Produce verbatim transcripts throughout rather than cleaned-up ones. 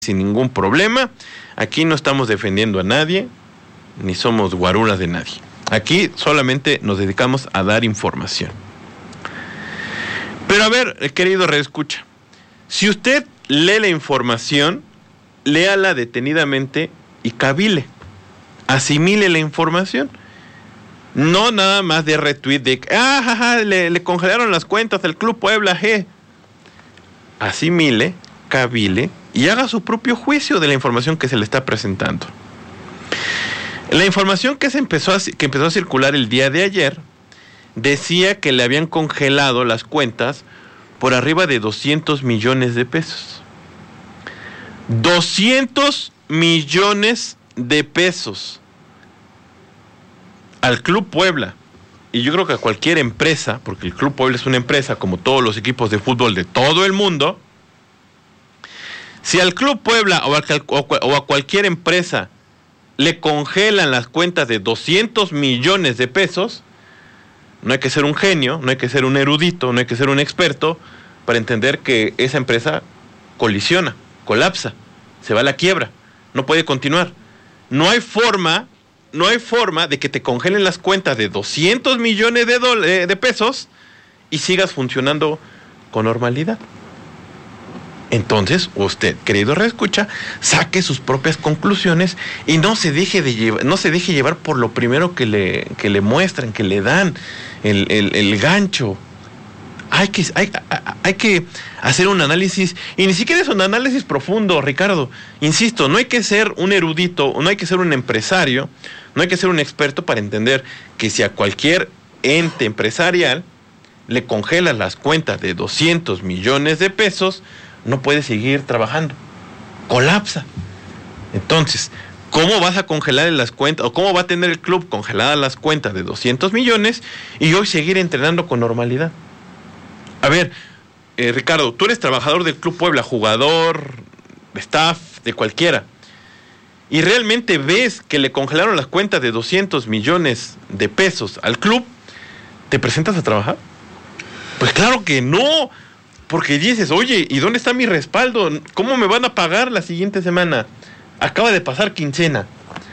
sin ningún problema. Aquí no estamos defendiendo a nadie, ni somos guaruras de nadie. Aquí solamente nos dedicamos a dar información. Pero a ver, querido reescucha, si usted lee la información, léala detenidamente y cabile, asimile la información. No nada más de retweet de, ah, jaja, le, le congelaron las cuentas del Club Puebla, je. Asimile, cabile y haga su propio juicio de la información que se le está presentando. La información que, se empezó a, que empezó a circular el día de ayer decía que le habían congelado las cuentas por arriba de doscientos millones de pesos. doscientos millones de pesos al Club Puebla. Y yo creo que a cualquier empresa, porque el Club Puebla es una empresa como todos los equipos de fútbol de todo el mundo. Si al Club Puebla o a, o a cualquier empresa le congelan las cuentas de doscientos millones de pesos, no hay que ser un genio, no hay que ser un erudito, no hay que ser un experto para entender que esa empresa colisiona, colapsa, se va a la quiebra, no puede continuar. No hay forma, no hay forma de que te congelen las cuentas de doscientos millones de, do- de pesos y sigas funcionando con normalidad. Entonces, usted, querido reescucha, saque sus propias conclusiones y no se deje de llevar, no se deje llevar por lo primero que le, que le muestran, que le dan el, el, el gancho. Hay que, hay, hay que hacer un análisis, y ni siquiera es un análisis profundo, Ricardo. Insisto, no hay que ser un erudito, no hay que ser un empresario, no hay que ser un experto para entender que si a cualquier ente empresarial le congelan las cuentas de doscientos millones de pesos, no puede seguir trabajando, colapsa. Entonces, ¿cómo vas a congelar las cuentas, o cómo va a tener el club congeladas las cuentas de doscientos millones y hoy seguir entrenando con normalidad? A ver, eh, Ricardo, tú eres trabajador del Club Puebla, jugador, staff, de cualquiera, y realmente ves que le congelaron las cuentas de doscientos millones de pesos al club, ¿te presentas a trabajar? Pues claro que no. Porque dices, oye, ¿y dónde está mi respaldo? ¿Cómo me van a pagar la siguiente semana? Acaba de pasar quincena.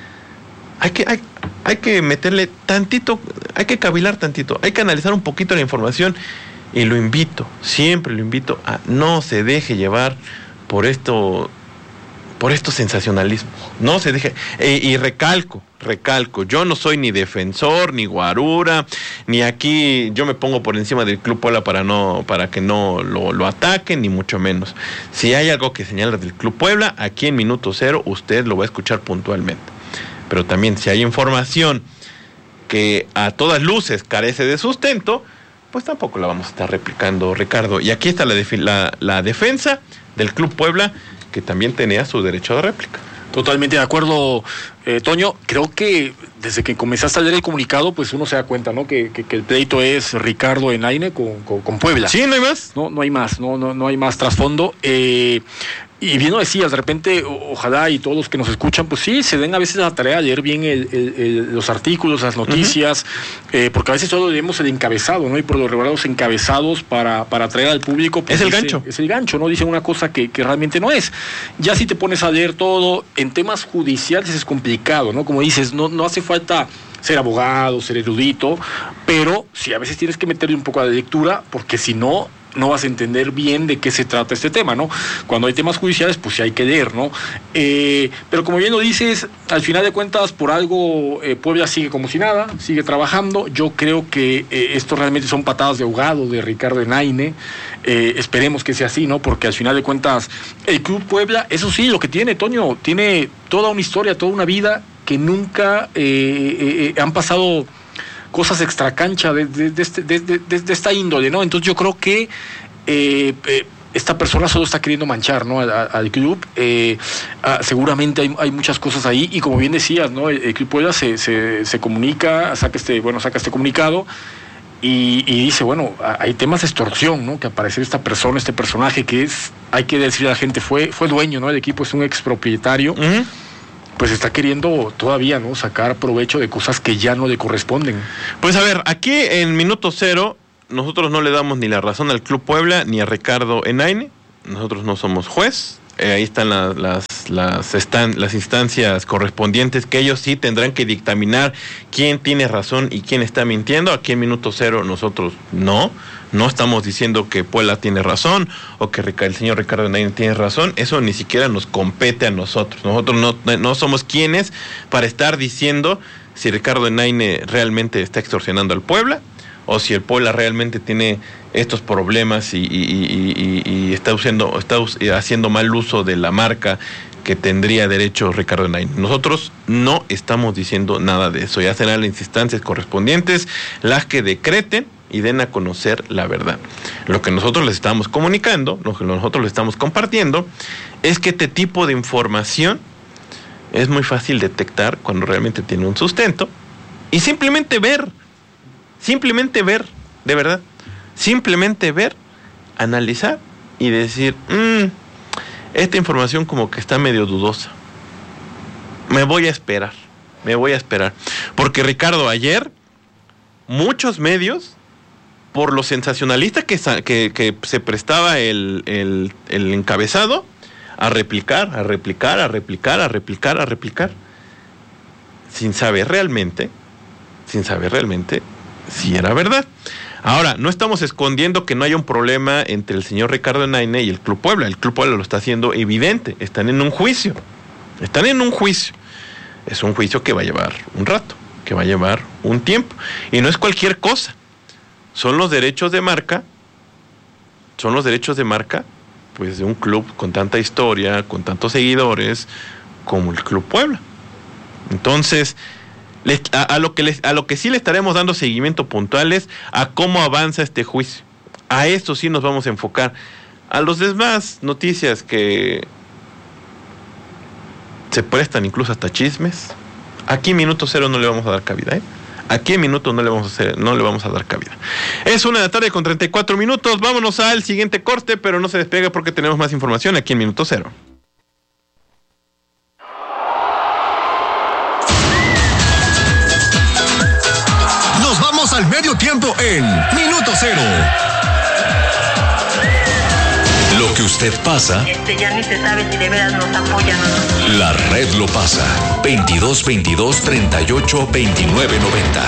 Hay que, hay, hay que meterle tantito, hay que cavilar tantito, hay que analizar un poquito la información. Y lo invito, siempre lo invito a no se deje llevar por esto, por estos sensacionalismos. No se deje, e, y recalco, recalco, yo no soy ni defensor, ni guarura, ni aquí yo me pongo por encima del Club Puebla para no, para que no lo, lo ataquen, ni mucho menos. Si hay algo que señalar del Club Puebla, aquí en Minuto Cero usted lo va a escuchar puntualmente. Pero también si hay información que a todas luces carece de sustento, pues tampoco la vamos a estar replicando, Ricardo. Y aquí está la, def- la, la defensa del Club Puebla, que también tenía su derecho de réplica. Totalmente de acuerdo, eh, Toño. Creo que desde que comenzaste a leer el comunicado, pues uno se da cuenta, ¿no? Que, que, que el pleito es Ricardo Enaine con, con, con Puebla. Sí, no hay más. No, no hay más, no, no, no hay más trasfondo. Eh, y bien lo decías, de repente, o, ojalá y todos los que nos escuchan, pues sí, se den a veces la tarea de leer bien el, el, el, los artículos, las noticias, uh-huh. eh, porque a veces solo leemos el encabezado, ¿no? Y por lo regular los encabezados para, para atraer al público. Pues es el dice, gancho. Es el gancho, ¿no? Dicen una cosa que, que realmente no es. Ya si te pones a leer todo, en temas judiciales es complicado, ¿no? Como dices, no, no hace falta ser abogado, ser erudito, pero sí a veces tienes que meterle un poco de lectura, porque si no, no vas a entender bien de qué se trata este tema, ¿no? Cuando hay temas judiciales, pues sí hay que leer, ¿no? Eh, pero como bien lo dices, al final de cuentas, por algo eh, Puebla sigue como si nada, sigue trabajando. Yo creo que eh, esto realmente son patadas de ahogado de Ricardo Enaine. Eh, esperemos que sea así, ¿no? Porque al final de cuentas, el Club Puebla, eso sí, lo que tiene, Toño, tiene toda una historia, toda una vida que nunca eh, eh, han pasado cosas extracancha de, de, de, este, de, de, de esta índole, ¿no? Entonces yo creo que eh, eh, esta persona solo está queriendo manchar, ¿no? al, al club. Eh, ah, seguramente hay, hay muchas cosas ahí, y como bien decías, ¿no? El, el Club Puebla se, se, se comunica, saca este, bueno, saca este comunicado y, y dice, bueno, hay temas de extorsión, ¿no? Que aparecer esta persona, este personaje que es, hay que decirle a la gente, fue, fue dueño, ¿no? El equipo es un expropietario. Uh-huh. Pues está queriendo todavía, ¿no? Sacar provecho de cosas que ya no le corresponden. Pues a ver, aquí en Minuto Cero, nosotros no le damos ni la razón al Club Puebla ni a Ricardo Enaine. Nosotros no somos juez, eh, ahí están la, las, las, están, las instancias correspondientes que ellos sí tendrán que dictaminar quién tiene razón y quién está mintiendo. Aquí en Minuto Cero nosotros no, no estamos diciendo que Puebla tiene razón o que el señor Ricardo Enaine tiene razón. Eso ni siquiera nos compete a nosotros. Nosotros no, no somos quienes para estar diciendo si Ricardo Enaine realmente está extorsionando al Puebla o si el Puebla realmente tiene estos problemas y, y, y, y, y está, usando, está haciendo mal uso de la marca que tendría derecho Ricardo Enaine. Nosotros no estamos diciendo nada de eso. Ya serán las instancias correspondientes las que decreten y den a conocer la verdad. Lo que nosotros les estamos comunicando, lo que nosotros les estamos compartiendo, es que este tipo de información es muy fácil detectar cuando realmente tiene un sustento y simplemente ver, simplemente ver, de verdad, simplemente ver, analizar y decir, mmm, esta información como que está medio dudosa. Me voy a esperar, me voy a esperar. Porque Ricardo, ayer, muchos medios, por lo sensacionalista que, que, que se prestaba el, el, el encabezado, a replicar, a replicar, a replicar, a replicar, a replicar, sin saber realmente, sin saber realmente si era verdad. Ahora, no estamos escondiendo que no haya un problema entre el señor Ricardo Enaine y el Club Puebla. El Club Puebla lo está haciendo evidente. Están en un juicio. Están en un juicio. Es un juicio que va a llevar un rato, que va a llevar un tiempo. Y no es cualquier cosa. Son los derechos de marca, son los derechos de marca, pues de un club con tanta historia, con tantos seguidores, como el Club Puebla. Entonces, les, a, a, lo que les, a lo que sí le estaremos dando seguimiento puntual es a cómo avanza este juicio. A esto sí nos vamos a enfocar. A los demás noticias que se prestan incluso hasta chismes, aquí en Minuto Cero no le vamos a dar cabida, ¿eh? Aquí en Minuto no le vamos a hacer, no le vamos a dar cabida. Es una de la tarde con treinta y cuatro minutos. Vámonos al siguiente corte, pero no se despegue porque tenemos más información aquí en Minuto Cero. Nos vamos al medio tiempo en Minuto Cero. Lo que usted pasa. Este ya ni se sabe si de veras nos apoyan o no. La red lo pasa. veintidós veintidós treinta y ocho veintinueve noventa.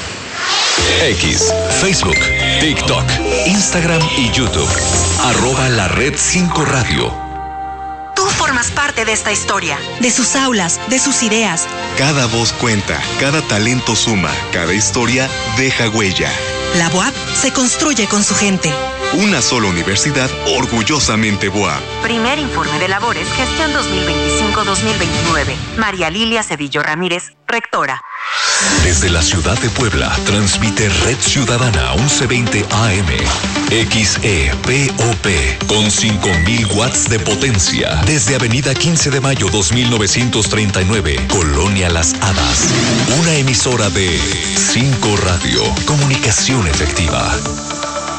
X, Facebook, TikTok, Instagram y YouTube. Arroba la red cinco radio. Tú formas parte de esta historia, de sus aulas, de sus ideas. Cada voz cuenta, cada talento suma, cada historia deja huella. La B U A P se construye con su gente. Una sola universidad orgullosamente B U A P. Primer informe de labores, gestión dos mil veinticinco dos mil veintinueve. María Lilia Cedillo Ramírez, rectora. Desde la ciudad de Puebla, transmite Red Ciudadana once veinte A M. X E P O P, con cinco mil watts de potencia. Desde Avenida quince de mayo dos mil novecientos treinta y nueve, Colonia Las Hadas. Una emisora de cinco Radio. Comunicación efectiva.